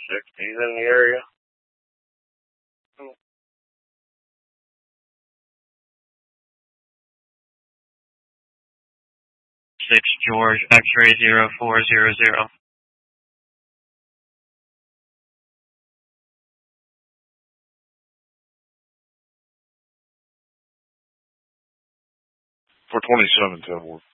60s in the area. 6 George, X-ray 0400. 427, 10 Ward.